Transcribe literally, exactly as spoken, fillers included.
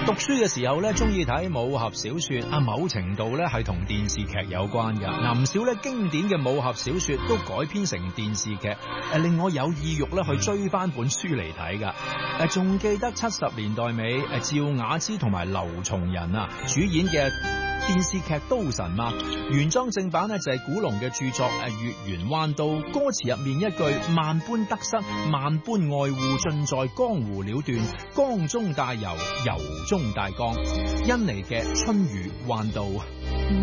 讀書嘅時候咧，中意睇武俠小說，啊，某程度咧係同電視劇有關㗎。嗱，唔少咧經典嘅武俠小說都改編成電視劇，誒，令我有意欲咧去追翻本書嚟睇㗎。誒，仲記得七十年代尾，誒，趙雅芝同埋劉松仁啊主演嘅電視劇《刀神》嘛，原裝正版呢就係古龍嘅著作《月圓彎刀》，歌詞入面一句萬般得失，萬般愛護，盡在江湖了斷，江中大游，游中大江，甄妮嘅春雨彎刀。